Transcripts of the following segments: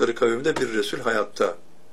oldukları kavimde bir Resul hayatta.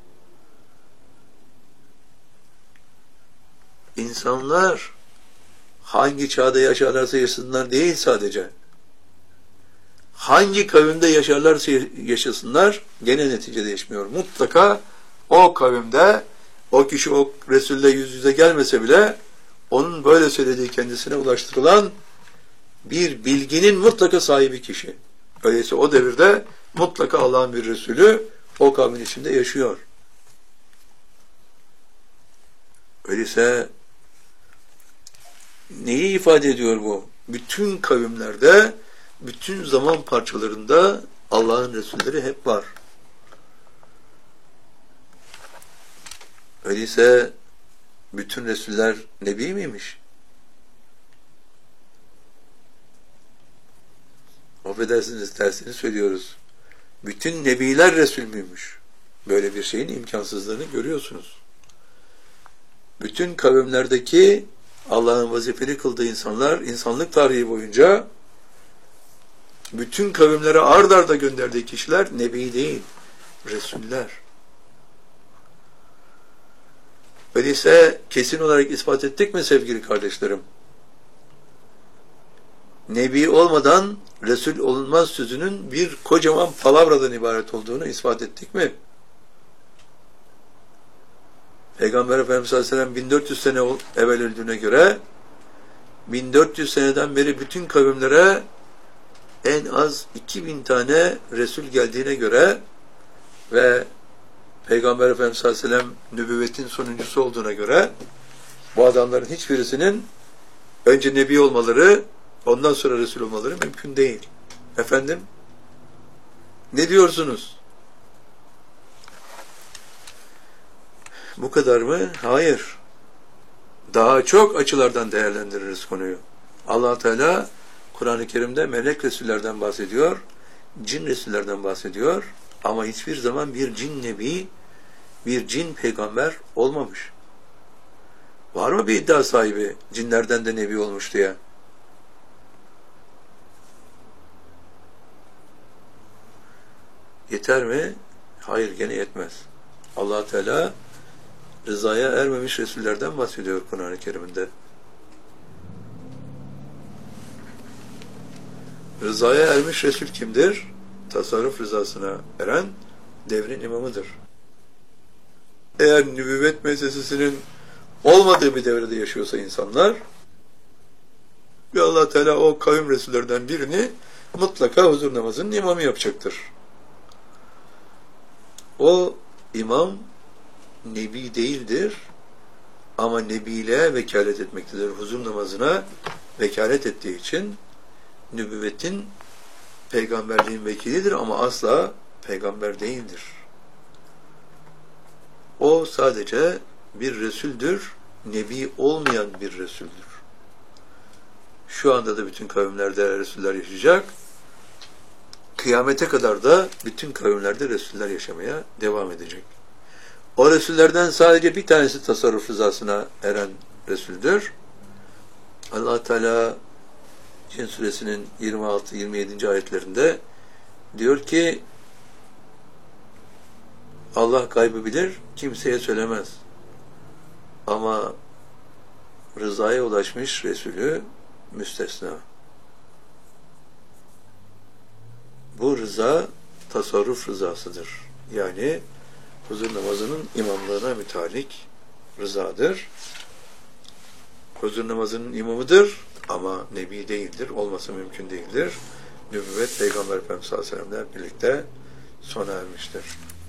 İnsanlar hangi çağda yaşarlarsa yaşasınlar değil sadece. Hangi kavimde yaşarlarsa yaşasınlar gene netice değişmiyor. Mutlaka o kavimde o kişi o Resul'le yüz yüze gelmese bile onun böyle söylediği kendisine ulaştırılan bir bilginin mutlaka sahibi kişi. Öyleyse o devirde mutlaka Allah'ın bir Resulü o kavmin içinde yaşıyor. Öyleyse neyi ifade ediyor bu? Bütün kavimlerde, bütün zaman parçalarında Allah'ın Resulleri hep var. Öyleyse bütün Resuller Nebi miymiş? Affedersiniz, tersini söylüyoruz. Bütün Nebiler Resul müymüş? Böyle bir şeyin imkansızlığını görüyorsunuz. Bütün kavimlerdeki Allah'ın vazifeli kıldığı insanlar, insanlık tarihi boyunca bütün kavimlere ard arda gönderdiği kişiler Nebi değil, Resuller. Öyleyse kesin olarak ispat ettik mi sevgili kardeşlerim? Nebi olmadan Resul olunmaz sözünün bir kocaman palavradan ibaret olduğunu ispat ettik mi? Peygamber Efendimiz Aleyhisselam 1400 sene evvel öldüğüne göre 1400 seneden beri bütün kavimlere en az 2000 tane Resul geldiğine göre ve Peygamber Efendimiz Aleyhisselam nübüvvetin sonuncusu olduğuna göre bu adamların hiçbirisinin önce Nebi olmaları, ondan sonra Resul olmaları mümkün değil. Efendim? Ne diyorsunuz? Bu kadar mı? Hayır. Daha çok açılardan değerlendiririz konuyu. Allah Teala Kur'an-ı Kerim'de melek Resullerden bahsediyor, cin Resullerden bahsediyor ama hiçbir zaman bir cin nebi, bir cin peygamber olmamış. Var mı bir iddia sahibi cinlerden de nebi olmuş diye? Yeter mi? Hayır, gene yetmez. Allah Teala rızaya ermemiş Resullerden bahsediyor Kur'an-ı Kerim'de. Rızaya ermiş Resul kimdir? Tasarruf rızasına eren devrin imamıdır. Eğer nübüvvet müessesesinin olmadığı bir devrede yaşıyorsa insanlar ve Allah Teala o kavim Resullerden birini mutlaka huzur namazının imamı yapacaktır. O imam Nebi değildir ama Nebi'yle vekalet etmektedir. Huzur namazına vekalet ettiği için nübüvvetin, peygamberliğin vekilidir ama asla peygamber değildir. O sadece bir Resuldür, Nebi olmayan bir Resuldür. Şu anda da bütün kavimlerde Resuller yaşayacak. Kıyamete kadar da bütün kavimlerde Resuller yaşamaya devam edecek. O Resullerden sadece bir tanesi tasarruf rızasına eren Resuldür. Allah Teala Cin suresinin 26-27. ayetlerinde diyor ki Allah gaybı bilir, kimseye söylemez. Ama rızaya ulaşmış Resulü müstesna. Bu rıza tasarruf rızasıdır. Yani huzur namazının imamlığına mütalik rızadır. Huzur namazının imamıdır ama Nebi değildir. Olması mümkün değildir. Nübüvvet Peygamber Efendimiz sallallahu aleyhi ve sellem'le birlikte sona ermiştir.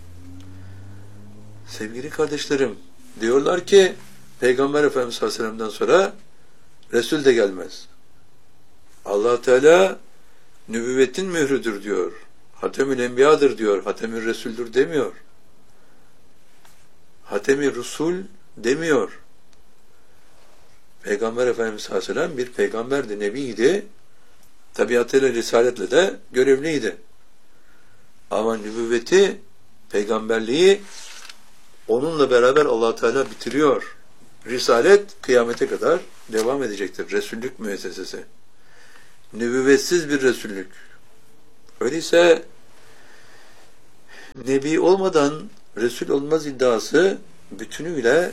Sevgili kardeşlerim, diyorlar ki Peygamber Efendimiz sallallahu aleyhi ve sellem'den sonra Resul de gelmez. Allah Teala nübüvvetin mührüdür diyor. Hatemül Enbiya'dır diyor. Hatemül Resul'dür demiyor. Hatemül Rusul demiyor. Peygamber Efendimiz sallallahu aleyhi ve sellem bir peygamberdi, nebiydi. Tabiatıyla, risaletle de görevliydi. Ama nübüvveti, peygamberliği onunla beraber Allah Teala bitiriyor. Risalet kıyamete kadar devam edecektir. Resullük müessesesi. Nübüvvetsiz bir Resullük. Öyleyse Nebi olmadan Resul olmaz iddiası bütünüyle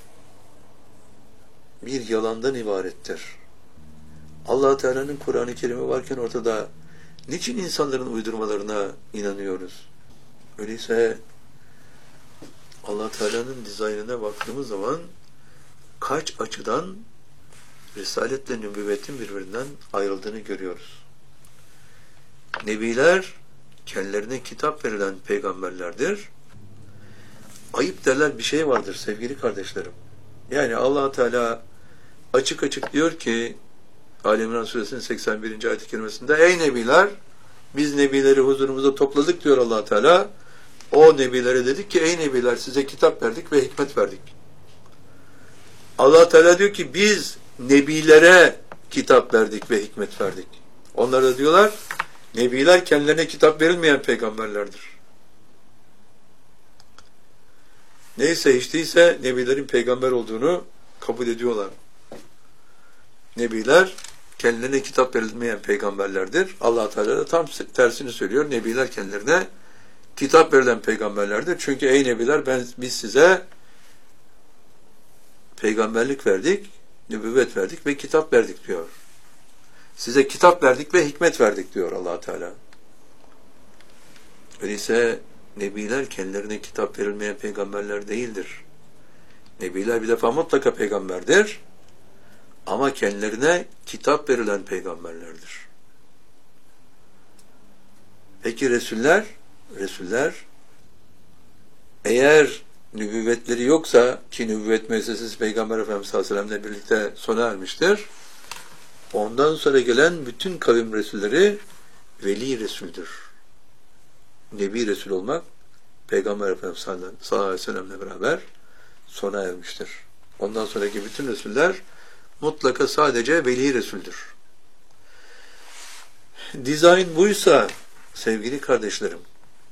bir yalandan ibarettir. Allah Teala'nın Kur'an-ı Kerim'i varken ortada niçin insanların uydurmalarına inanıyoruz? Öyleyse Allah Teala'nın dizaynına baktığımız zaman kaç açıdan Risaletle nübüvvetin birbirinden ayrıldığını görüyoruz. Nebiler kendilerine kitap verilen peygamberlerdir. Ayıp derler bir şey vardır sevgili kardeşlerim. Yani Allah Teala açık açık diyor ki Ali İmran Suresinin 81. ayet-i kerimesinde ey nebiler biz nebileri huzurumuza topladık diyor Allah Teala. O nebilere dedik ki ey nebiler size kitap verdik ve hikmet verdik. Allah Teala diyor ki biz nebilere kitap verdik ve hikmet verdik. Onlar da diyorlar nebiler kendilerine kitap verilmeyen peygamberlerdir. Neyse hiç değilse nebilerin peygamber olduğunu kabul ediyorlar. Nebiler kendilerine kitap verilmeyen peygamberlerdir. Allah Teala da tam tersini söylüyor. Nebiler kendilerine kitap verilen peygamberlerdir. Çünkü ey nebiler biz size peygamberlik verdik, nübüvvet verdik ve kitap verdik diyor. Size kitap verdik ve hikmet verdik diyor Allah Teala. Öyleyse nebiler kendilerine kitap verilmeyen peygamberler değildir. Nebiler bir defa mutlaka peygamberdir ama kendilerine kitap verilen peygamberlerdir. Peki Resuller eğer nübüvvetleri yoksa ki nübüvvet müessesesi Peygamber Efendimiz sallallahu aleyhi ve sellem'le birlikte sona ermiştir. Ondan sonra gelen bütün kavim Resulleri veli Resul'dür. Nebi Resul olmak Peygamber Efendimiz sallallahu aleyhi ve sellem'le beraber sona ermiştir. Ondan sonraki bütün Resuller mutlaka sadece veli Resul'dür. Dizayn buysa sevgili kardeşlerim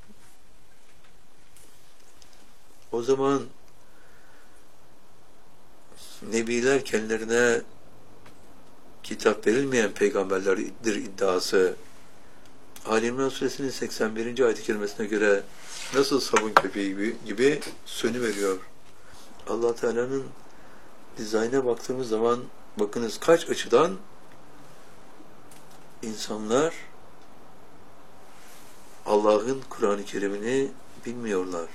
o zaman nebiler kendilerine kitap verilmeyen peygamberlerdir iddiası Ali İmran Suresinin 81. ayet-i kerimesine göre nasıl sabun köpeği gibi sönüveriyor. Allah Teala'nın dizaynına baktığımız zaman bakınız kaç açıdan insanlar Allah'ın Kur'an-ı Kerim'ini bilmiyorlar.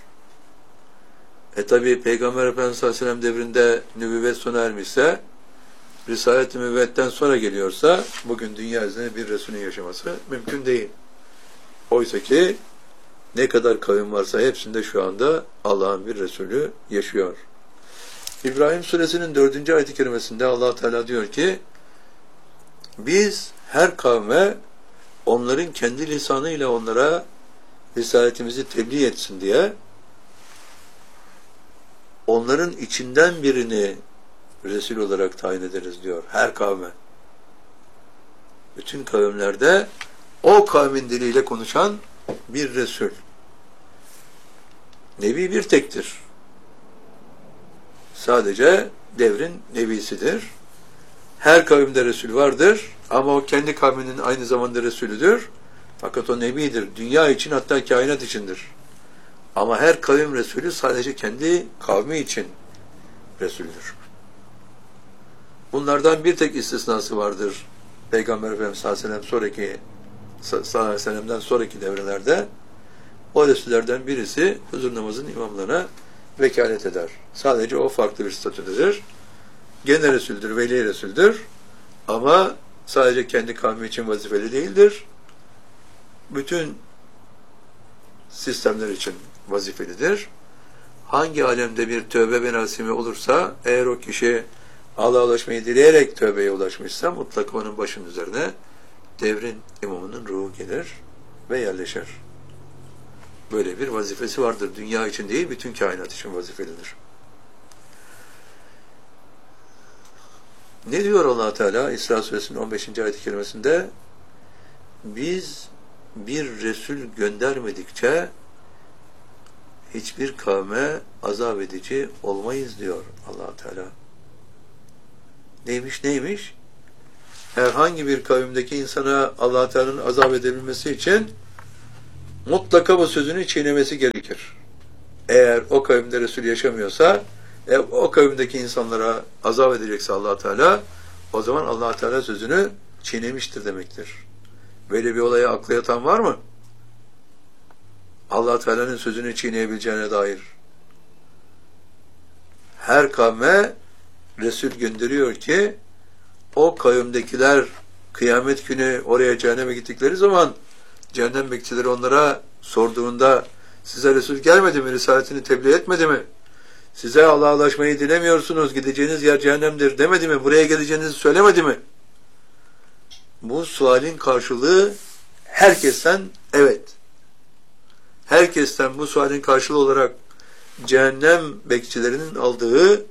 Tabi Peygamber Efendimiz sallallahu aleyhi ve sellem devrinde nübüvvet sona ermişse, Risalet-i Nübüvvet'ten sonra geliyorsa, bugün dünya üzerinde bir Resulün yaşaması mümkün değil. Oysa ki ne kadar kavim varsa hepsinde şu anda Allah'ın bir Resulü yaşıyor. İbrahim Suresinin 4. ayet-i kerimesinde Allah Teala diyor ki, biz her kavme onların kendi lisanıyla onlara risaletimizi tebliğ etsin diye onların içinden birini Resul olarak tayin ederiz diyor. Her kavme. Bütün kavimlerde o kavmin diliyle konuşan bir Resul. Nebi bir tektir. Sadece devrin nebisidir. Her kavimde Resul vardır ama o kendi kavminin aynı zamanda Resulüdür. Fakat o nebidir. Dünya için hatta kainat içindir. Ama her kavim Resulü sadece kendi kavmi için Resulüdür. Bunlardan bir tek istisnası vardır. Peygamber Efendimiz sallallahu aleyhi ve sellem'den sonraki devrelerde o Resullerden birisi huzur namazının imamlarına vekalet eder. Sadece o farklı bir statüdedir. Gene Resul'dür, veli Resul'dür. Ama sadece kendi kavmi için vazifeli değildir. Bütün sistemler için vazifelidir. Hangi alemde bir tövbe merasimi olursa, eğer o kişi Allah'a ulaşmayı dileyerek tövbeye ulaşmışsa, mutlaka onun başının üzerine devrin imamının ruhu gelir ve yerleşir. Böyle bir vazifesi vardır. Dünya için değil, bütün kainat için vazifelidir. Ne diyor Allah Teala İsra Suresinin 15. ayet-i kerimesinde? Biz bir Resul göndermedikçe hiçbir kavme azap edici olmayız diyor Allah Teala. Neymiş? Herhangi bir kavimdeki insana Allah Teala'nın azap edebilmesi için mutlaka bu sözünü çiğnemesi gerekir. Eğer o kavimde Resul yaşamıyorsa, o kavimdeki insanlara azap edecekse Allah Teala, o zaman Allah Teala sözünü çiğnemiştir demektir. Böyle bir olaya akla yatan var mı? Allah Teala'nın sözünü çiğneyebileceğine dair. Her kavme Resul gönderiyor ki o kavimdekiler kıyamet günü oraya cehenneme gittikleri zaman cehennem bekçileri onlara sorduğunda size Resul gelmedi mi? Risaletini tebliğ etmedi mi? Size Allah'a ulaşmayı dilemiyorsunuz. Gideceğiniz yer cehennemdir demedi mi? Buraya geleceğinizi söylemedi mi? Bu sualin karşılığı herkesten evet. Herkesten bu sualin karşılığı olarak cehennem bekçilerinin aldığı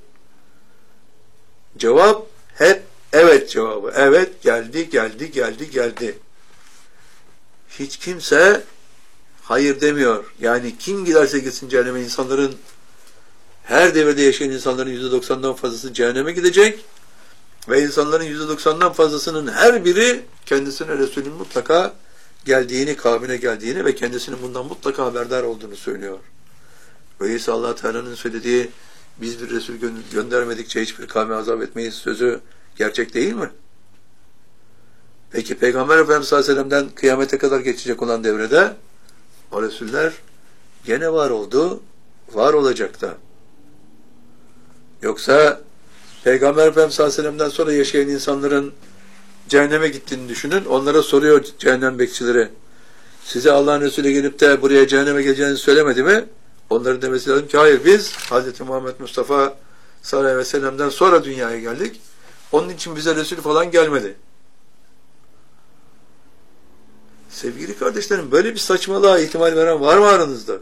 cevap hep evet cevabı. Evet, geldi. Hiç kimse hayır demiyor. Yani kim giderse gitsin cehenneme, insanların her devirde yaşayan insanların %90'dan fazlası cehenneme gidecek ve insanların %90'dan fazlasının her biri kendisine Resulün mutlaka geldiğini, kavmine geldiğini ve kendisinin bundan mutlaka haberdar olduğunu söylüyor. Öyleyse Allah Teala'nın söylediği biz bir Resul göndermedikçe hiçbir kavme azap etmeyiz sözü gerçek değil mi? Peki Peygamber Efendimiz sallallahu aleyhi ve sellem'den kıyamete kadar geçecek olan devrede o Resuller gene var oldu, var olacak da. Yoksa Peygamber Efendimiz sallallahu aleyhi ve sellem'den sonra yaşayan insanların cehenneme gittiğini düşünün. Onlara soruyor cehennem bekçileri. Size Allah'ın Resulü gelip de buraya cehenneme geleceğini söylemedi mi? Onların demesi lazım ki hayır, biz Hz. Muhammed Mustafa sallallahu aleyhi ve sellem'den sonra dünyaya geldik. Onun için bize Resul falan gelmedi. Sevgili kardeşlerim, böyle bir saçmalığa ihtimal veren var mı aranızda?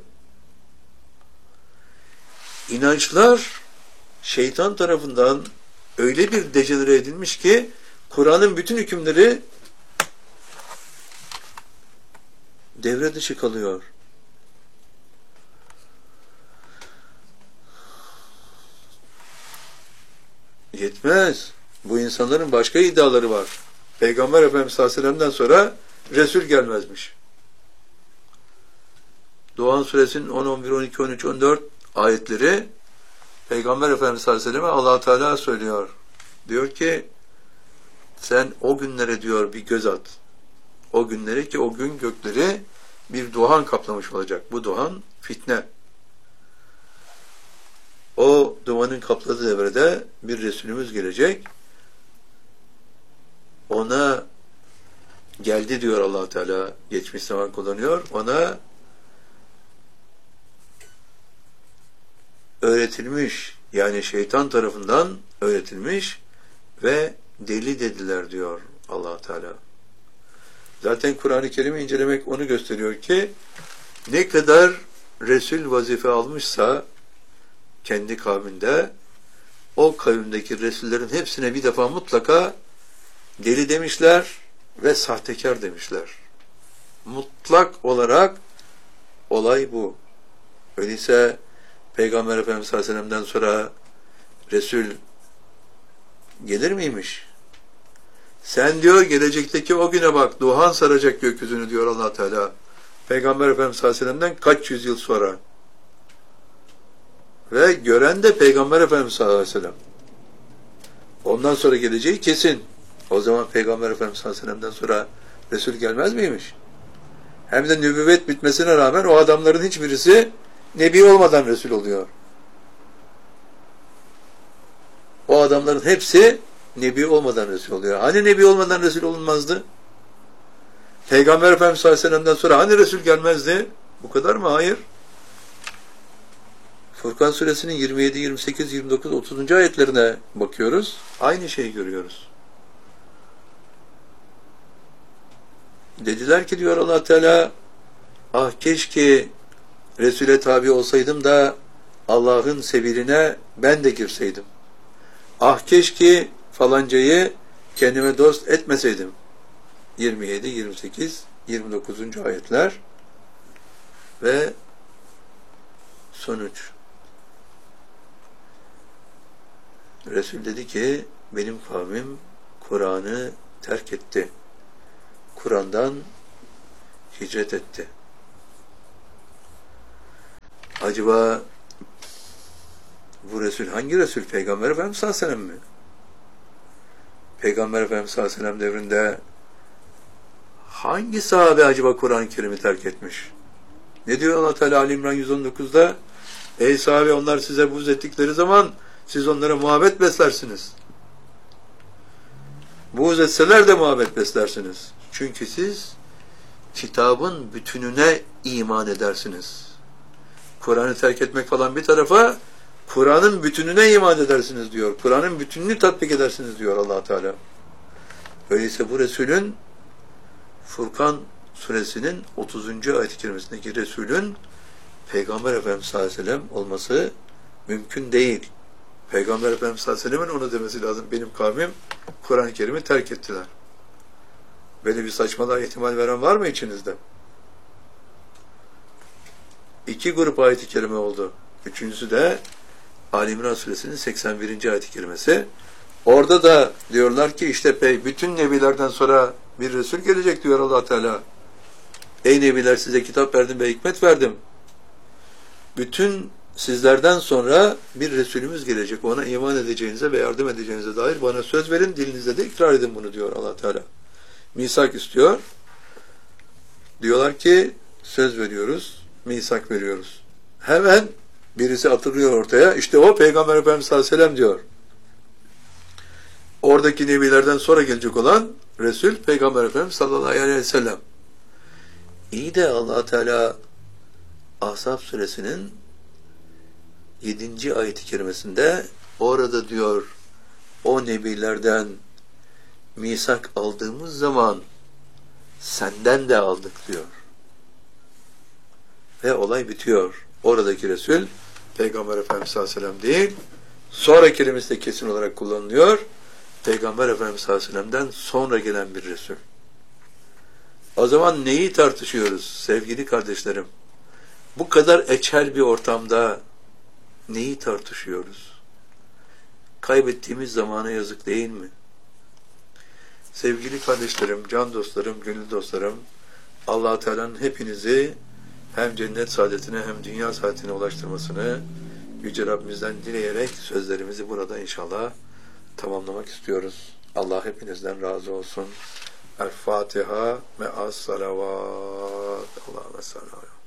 İnançlar şeytan tarafından öyle bir dejenere edilmiş ki Kur'an'ın bütün hükümleri devre dışı kalıyor. Yetmez. Bu insanların başka iddiaları var. Peygamber Efendimiz sallallahu aleyhi ve sellem'den sonra Resul gelmezmiş. Doğan suresinin 10, 11, 12, 13, 14 ayetleri Peygamber Efendimiz sallallahu aleyhi ve selleme Allah Teala söylüyor. Diyor ki sen o günlere diyor bir göz at. O günlere ki o gün gökleri bir duhan kaplamış olacak. Bu duhan fitne. O dumanın kapladığı devrede bir Resulümüz gelecek. Ona geldi diyor Allah Teala, geçmiş zaman kullanıyor. Ona öğretilmiş, yani şeytan tarafından öğretilmiş ve deli dediler diyor Allah Teala. Zaten Kur'an-ı Kerim'i incelemek onu gösteriyor ki ne kadar Resul vazife almışsa kendi kavminde, o kavimdeki Resullerin hepsine bir defa mutlaka deli demişler ve sahtekar demişler. Mutlak olarak olay bu. Öyleyse Peygamber Efendimiz sallallahu aleyhi ve sellem'den sonra Resul gelir miymiş? Sen diyor gelecekteki o güne bak, duhan saracak gökyüzünü diyor Allah Teala. Peygamber Efendimiz sallallahu aleyhi ve sellem'den kaç yüzyıl sonra. Ve gören de Peygamber Efendimiz sallallahu aleyhi ve sellem. Ondan sonra geleceği kesin. O zaman Peygamber Efendimiz sallallahu aleyhi ve sellem'den sonra Resul gelmez miymiş? Hem de nübüvvet bitmesine rağmen o adamların hiçbirisi Nebi olmadan Resul oluyor. O adamların hepsi Nebi olmadan Resul oluyor. Hani Nebi olmadan Resul olunmazdı? Peygamber Efendimiz sallallahu aleyhi ve sellem'den sonra hani Resul gelmezdi? Bu kadar mı? Hayır. Furkan suresinin 27, 28, 29, 30. ayetlerine bakıyoruz. Aynı şeyi görüyoruz. Dediler ki diyor Allah Teala, ah keşke Resul'e tabi olsaydım da Allah'ın sebiline ben de girseydim. Ah keşke falancayı kendime dost etmeseydim. 27, 28, 29. ayetler ve sonuç. Resul dedi ki benim kavmim Kur'an'ı terk etti. Kur'an'dan hicret etti. acaba bu Resul hangi Resul? Peygamber Efendimiz sallallahu aleyhi ve sellem mi? Peygamber Efendimiz sallallahu aleyhi ve sellem devrinde hangi sahabe acaba Kur'an-ı Kerim'i terk etmiş? Ne diyor Allah Teala Ali İmran 119'da? Ey sahabe, onlar size buğz ettikleri zaman siz onlara muhabbet beslersiniz. Buğz etseler de muhabbet beslersiniz. Çünkü siz kitabın bütününe iman edersiniz. Kur'an'ı terk etmek falan bir tarafa, Kur'an'ın bütününe iman edersiniz diyor. Kur'an'ın bütününü tatbik edersiniz diyor Allah Teala. Öyleyse bu Resulün, Furkan suresinin 30. ayet-i kerimesindeki Resulün Peygamber Efendimiz sallallahu aleyhi ve sellem olması mümkün değil. Peygamber Efendimiz sallallahu aleyhi ve sellem'in onu demesi lazım. Benim kavmim Kur'an-ı Kerim'i terk ettiler. Böyle bir saçmalığa ihtimal veren var mı içinizde? 2 grup ayet-i kerime oldu. Üçüncüsü de Ali İmran suresinin 81. ayet-i kerimesi. Orada da diyorlar ki işte bütün nebilerden sonra bir Resul gelecek diyor Allah Teala. Ey nebiler, size kitap verdim ve hikmet verdim. Bütün sizlerden sonra bir Resulümüz gelecek. Ona iman edeceğinize ve yardım edeceğinize dair bana söz verin. Dilinizde de ikrar edin bunu diyor Allah Teala. Misak istiyor. Diyorlar ki söz veriyoruz, misak veriyoruz. Hemen birisi atılıyor ortaya. İşte o Peygamber Efendimiz sallallahu aleyhi ve sellem diyor. Oradaki nebilerden sonra gelecek olan Resul Peygamber Efendimiz sallallahu aleyhi ve sellem. İyi de Allah Teala Ahzab suresinin 7. ayet-i kerimesinde orada diyor o nebilerden misak aldığımız zaman senden de aldık diyor. Ve olay bitiyor. Oradaki Resul Peygamber Efendimiz sallallahu aleyhi ve sellem değil. Sonra kelimesi de kesin olarak kullanılıyor. Peygamber Efendimiz sallallahu aleyhi ve sellem'den sonra gelen bir Resul. O zaman neyi tartışıyoruz sevgili kardeşlerim? Bu kadar eçel bir ortamda neyi tartışıyoruz? Kaybettiğimiz zamana yazık değil mi? Sevgili kardeşlerim, can dostlarım, gönül dostlarım, Allah-u Teala'nın hepinizi hem cennet saadetine hem dünya saadetine ulaştırmasını Yüce Rabbimizden dileyerek sözlerimizi burada inşallah tamamlamak istiyoruz. Allah hepinizden razı olsun. El Fatiha me'as salavat. Allahümme sallallahu